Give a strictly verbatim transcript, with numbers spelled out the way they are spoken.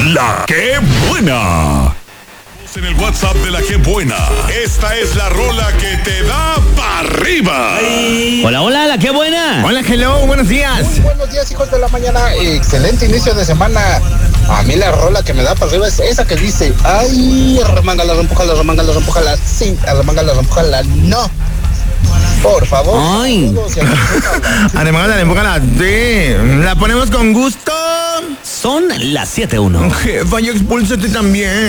La Que Buena. En el WhatsApp de La Que Buena. Esta es la rola que te da para arriba. Ay. Hola, hola, La Que Buena. Hola, hello, buenos días. Muy buenos días, hijos de la mañana. Excelente inicio de semana. A mí la rola que me da para arriba es esa que dice: ay, remángala, empújala, remángala, empújala. Sí, remángala, empújala. No. Por favor. Ay. Arremángala, empújala. Sí. La ponemos con gusto. Son las siete uno. Jefa, yo expúlsate también.